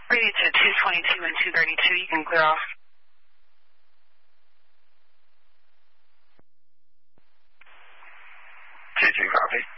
Radio to 222 and 232, you can clear off. T2, copy.